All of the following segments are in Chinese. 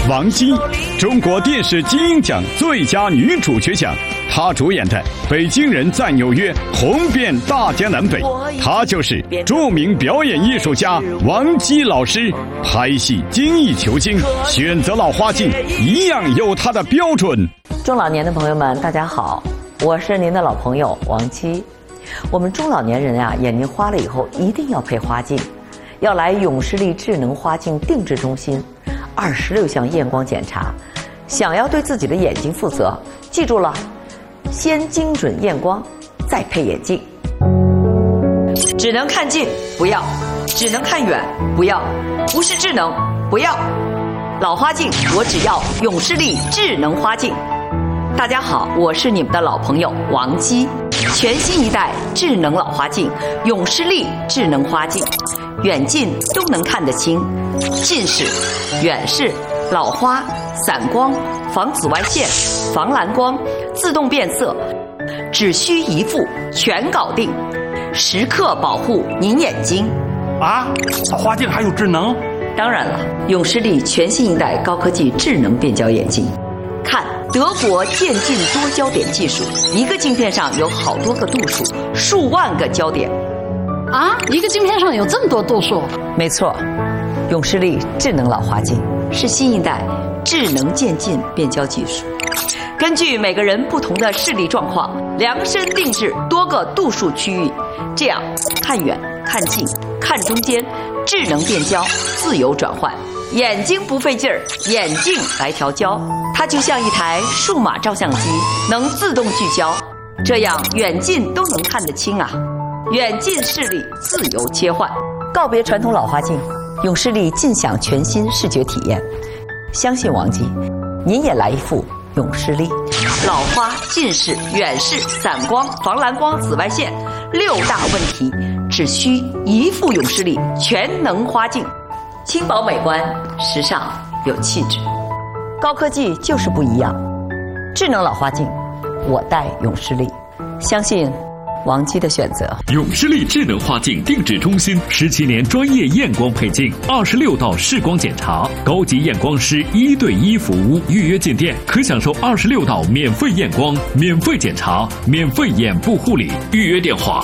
王姬，中国电视金鹰奖最佳女主角奖。她主演的《北京人在纽约》红遍大江南北。她就是著名表演艺术家王姬老师。拍戏精益求精，选择老花镜一样有她的标准。 中老年的朋友们，大家好，我是您的老朋友王姬。我们中老年人啊，眼睛花了以后一定要配花镜，要来永视力智能花镜定制中心，26项验光检查。想要对自己的眼睛负责，记住了，先精准验光，再配眼镜。只能看近不要，只能看远不要，不是智能不要。老花镜我只要永视力智能花镜。大家好，我是你们的老朋友王姬。全新一代智能老花镜永视力智能花镜，远近都能看得清，近视、远视、老花、散光、防紫外线、防蓝光、自动变色，只需一副全搞定，时刻保护您眼睛。 啊，老花镜还有智能？ 当然了，永视力全新一代高科技智能变焦眼镜。看德国渐进多焦点技术，一个镜片上有好多个度数，数万个焦点。 啊，一个镜片上有这么多度数？ 没错，永视力智能老花镜是新一代智能渐进变焦技术，根据每个人不同的视力状况，量身定制多个度数区域，这样看远、看近、看中间，智能变焦，自由转换。眼睛不费劲儿，眼镜来调焦，它就像一台数码照相机，能自动聚焦，这样远近都能看得清啊。远近视力自由切换，告别传统老花镜，永视力尽享全新视觉体验。相信王姬，您也来一副永视力。老花、近视、远视、散光、防蓝光、紫外线6大问题，只需一副永视力全能花镜。轻薄美观，时尚有气质，高科技就是不一样。智能老花镜，我戴永视力，相信王姬的选择。 永视力智能花镜定制中心，17年专业验光配镜，26道视光检查，高级验光师1对1服务。预约进店可享受26道免费验光、免费检查、免费眼部护理。预约电话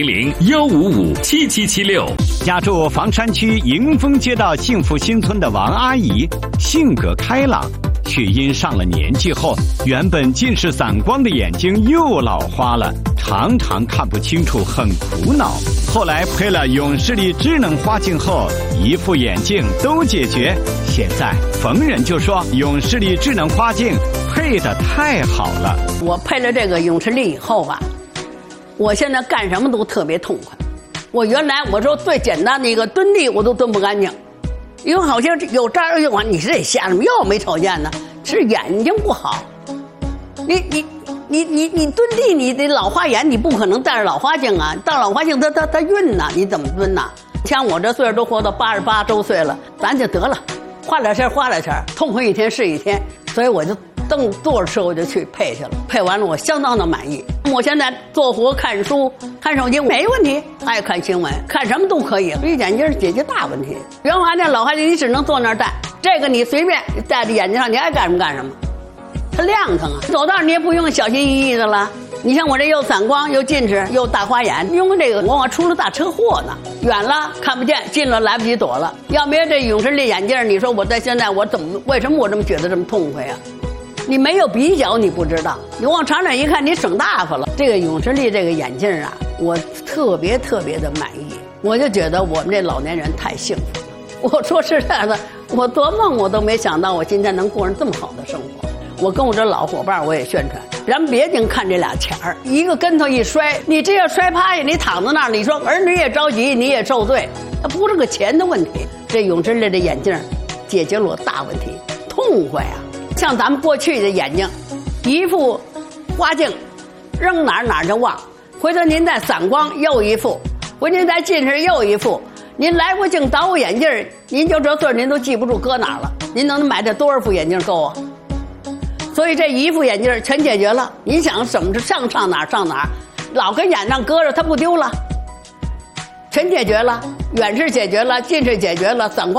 400-155-7776。 家住房山区迎丰街道幸福新村的王阿姨，性格开朗，却因上了年纪后，原本近视散光的眼睛又老花了，常常看不清楚，很苦恼。后来配了永视力智能花镜后，一副眼镜都解决。现在逢人就说永视力智能花镜配得太好了。 我配了这个永视力以后吧，我现在干什么都特别痛快。我原来我说最简单的一个蹲地我都蹲不干净，因为好像有这儿有你是得瞎什么又没瞅见呢，是眼睛不好。你蹲地，你得老花眼，你不可能戴着老花镜啊，戴老花镜它晕呐，你怎么蹲呐？像我这岁数都活到88周岁了，咱就得了，花点钱，痛快一天是一天，所以我就坐着车我就去配去了，配完了我相当的满意。我现在做活、看书、看手机没问题，爱看新闻，看什么都可以。这眼镜解决大问题。原花镜、老花镜你只能坐那儿戴，这个你随便戴在眼睛上，你爱干什么干什么，它亮堂啊。走道你也不用小心翼翼的了。你像我这又散光又近视又大花眼，因为这个我出了大车祸呢，远了看不见，近了来不及躲了。要没这永视力眼镜，你说我在现在我为什么我这么觉得这么痛快啊？你没有比较你不知道，你往长远一看你省大发了。这个永视力这个眼镜啊，我特别的满意，我就觉得我们这老年人太幸福了。我说实在的，我做梦我都没想到我今天能过上这么好的生活。我跟我这老伙伴我也宣传，咱别净看这俩钱儿，一个跟头一摔，你这要摔趴下，你躺在那儿，你说儿女也着急，你也受罪，它不是个钱的问题。这永视力的眼镜解决了我大问题，痛快啊！像咱们过去的眼睛，一副花镜扔哪儿就忘，回头您再散光又一副，回您再近视又一副，您来过镜倒过眼镜，您就这岁您都记不住搁哪儿了，您能买这多少副眼镜够啊？所以这一副眼镜全解决了。你想怎么上哪儿，老跟眼上搁着它不丢了，全解决了，远视解决了，近视解决了，散光